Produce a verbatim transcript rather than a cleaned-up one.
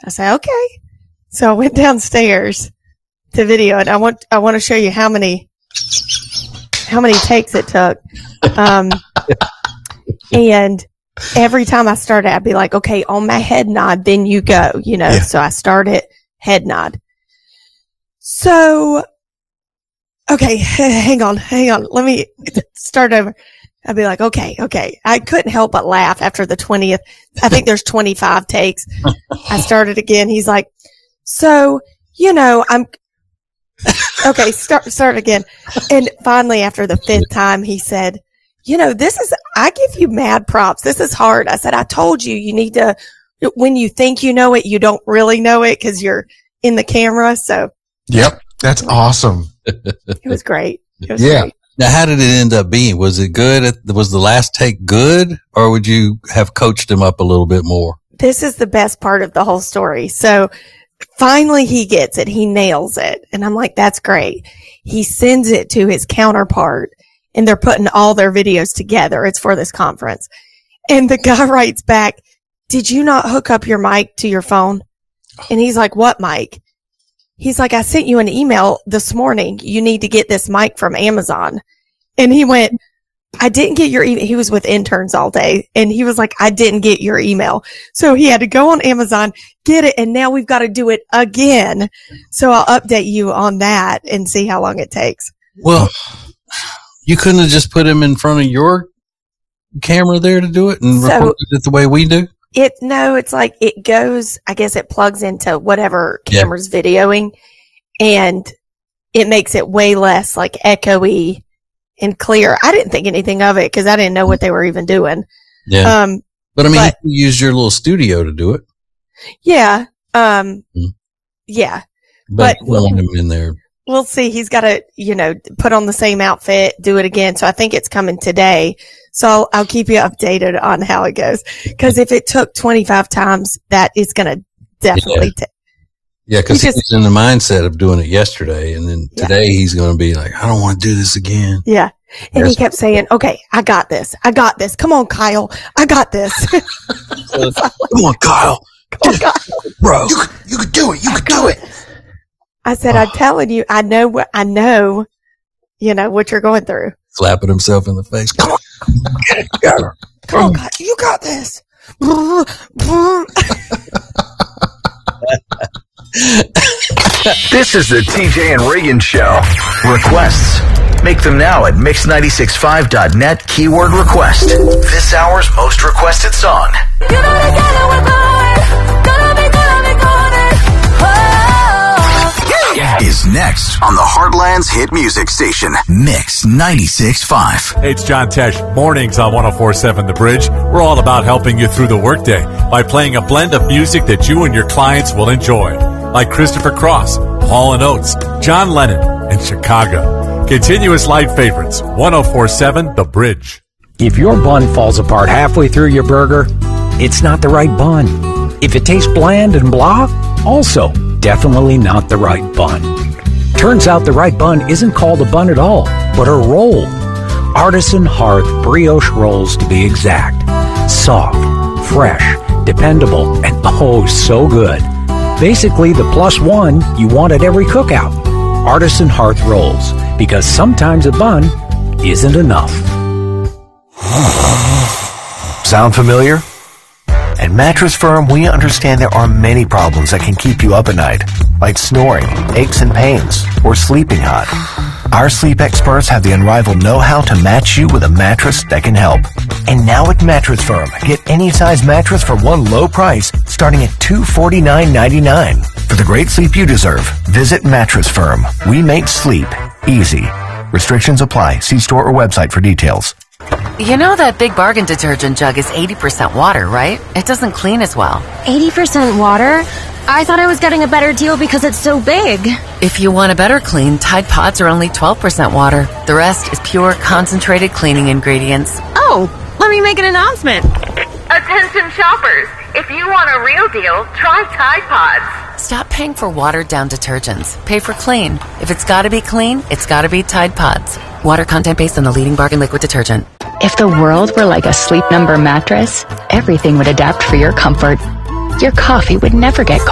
I said, okay. So I went downstairs to video it. I want, I want to show you how many, how many takes it took. Um, and every time I started, I'd be like, okay, on my head nod, then you go, you know, yeah. So I started head nod. So, okay, hang on, hang on. Let me start over. I'd be like, okay, okay. I couldn't help but laugh after the twentieth. I think there's twenty-five takes. I started again. He's like, so, you know, I'm, okay, start, start again. And finally, after the fifth time, he said, you know, this is, I give you mad props. This is hard. I said, I told you, you need to, when you think you know it, you don't really know it because you're in the camera. So. Yep. That's awesome. It was great. It was yeah. great. Now, how did it end up being? Was it good? Was the last take good, or would you have coached him up a little bit more? This is the best part of the whole story. So finally he gets it. He nails it. And I'm like, that's great. He sends it to his counterpart and they're putting all their videos together. It's for this conference. And the guy writes back, did you not hook up your mic to your phone? And he's like, what mic? He's like, I sent you an email this morning. You need to get this mic from Amazon. And he went, I didn't get your email. He was with interns all day. And he was like, I didn't get your email. So he had to go on Amazon, get it. And now we've got to do it again. So I'll update you on that and see how long it takes. Well, you couldn't have just put him in front of your camera there to do it and so, record it the way we do? It, no, it's like it goes, I guess it plugs into whatever camera's yeah. videoing and it makes it way less like echoey and clear. I didn't think anything of it because I didn't know what they were even doing. Yeah. Um, but I mean, but, you use your little studio to do it. Yeah. Um, mm. yeah. But, but we'll, him in there. We'll see. He's got to, you know, put on the same outfit, do it again. So I think it's coming today. So I'll, I'll keep you updated on how it goes. Cause if it took twenty-five times, that is going to definitely yeah. take. Yeah, because he he's in the mindset of doing it yesterday, and then today yeah. he's going to be like, I don't want to do this again. Yeah. And There's he kept saying, okay, I got this. I got this. Come on, Kyle. I got this. Come on, Kyle. Come on, Kyle. Bro. You could, you could do it. You could do it. I said, oh. I'm telling you, I know what, I know, you know, what you're going through. Slapping himself in the face. Come on. Get it together. Come on, Kyle. You got this. This is the T J and Reagan Show. Requests. Make them now at mix nine six five dot net, keyword request. This hour's most requested song. Is next on the Heartland's hit music station, Mix ninety-six point five. Hey, it's John Tesh. Mornings on one oh four point seven The Bridge. We're all about helping you through the workday by playing a blend of music that you and your clients will enjoy, like Christopher Cross, Hall and Oates, John Lennon, and Chicago. Continuous light favorites, one oh four point seven The Bridge. If your bun falls apart halfway through your burger, it's not the right bun. If it tastes bland and blah, also definitely not the right bun. Turns out the right bun isn't called a bun at all, but a roll. Artisan Hearth brioche rolls to be exact. Soft, fresh, dependable, and oh so good. Basically the plus one you want at every cookout. Artisan Hearth rolls, because sometimes a bun isn't enough. Sound familiar? At Mattress Firm, we understand there are many problems that can keep you up at night, like snoring, aches and pains, or sleeping hot. Our sleep experts have the unrivaled know-how to match you with a mattress that can help. And now at Mattress Firm, get any size mattress for one low price, starting at two hundred forty-nine ninety-nine. For the great sleep you deserve, visit Mattress Firm. We make sleep easy. Restrictions apply. See store or website for details. You know that Big Bargain detergent jug is eighty percent water, right? It doesn't clean as well. eighty percent water? I thought I was getting a better deal because it's so big. If you want a better clean, Tide Pods are only twelve percent water. The rest is pure, concentrated cleaning ingredients. Oh, let me make an announcement. Attention shoppers, if you want a real deal, try Tide Pods. Stop paying for watered-down detergents. Pay for clean. If it's gotta be clean, it's gotta be Tide Pods. Water content based on the leading bargain liquid detergent. If the world were like a Sleep Number mattress, everything would adapt for your comfort. Your coffee would never get cold.